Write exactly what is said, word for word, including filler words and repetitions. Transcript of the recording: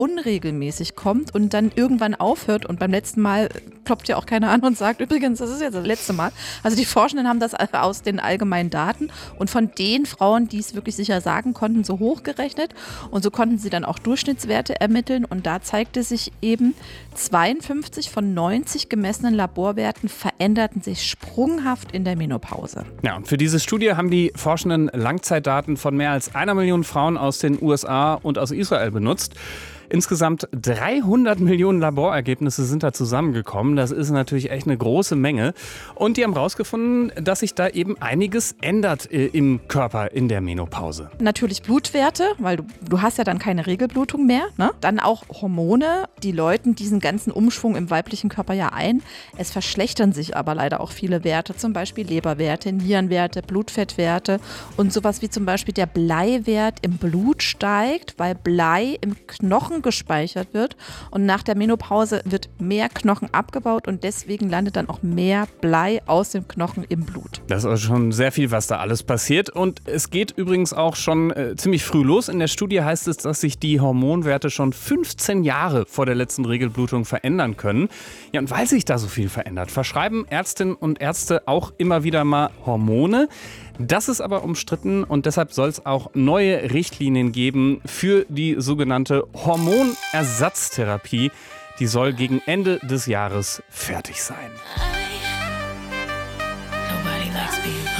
unregelmäßig kommt und dann irgendwann aufhört und beim letzten Mal klopft ja auch keiner an und sagt, übrigens, das ist jetzt das letzte Mal. Also die Forschenden haben das aus den allgemeinen Daten und von den Frauen, die es wirklich sicher sagen konnten, so hochgerechnet und so konnten sie dann auch Durchschnittswerte ermitteln und da zeigte sich eben, zweiundfünfzig von neunzig gemessenen Laborwerten veränderten sich sprunghaft in der Menopause. Ja, und für diese Studie haben die Forschenden Langzeitdaten von mehr als einer Million Frauen aus den U S A und aus Israel benutzt. Insgesamt dreihundert Millionen Laborergebnisse sind da zusammengekommen. Das ist natürlich echt eine große Menge. Und die haben herausgefunden, dass sich da eben einiges ändert äh, im Körper in der Menopause. Natürlich Blutwerte, weil du, du hast ja dann keine Regelblutung mehr. Ne? Dann auch Hormone, die läuten diesen ganzen Umschwung im weiblichen Körper ja ein. Es verschlechtern sich aber leider auch viele Werte, zum Beispiel Leberwerte, Nierenwerte, Blutfettwerte und sowas wie zum Beispiel der Bleiwert im Blut steigt, weil Blei im Knochen gespeichert wird und nach der Menopause wird mehr Knochen abgebaut und deswegen landet dann auch mehr Blei aus dem Knochen im Blut. Das ist also schon sehr viel, was da alles passiert und es geht übrigens auch schon äh, ziemlich früh los. In der Studie heißt es, dass sich die Hormonwerte schon fünfzehn Jahre vor der letzten Regelblutung verändern können. Ja, und weil sich da so viel verändert, verschreiben Ärztinnen und Ärzte auch immer wieder mal Hormone. Das ist aber umstritten und deshalb soll es auch neue Richtlinien geben für die sogenannte Hormonersatztherapie. Die soll gegen Ende des Jahres fertig sein.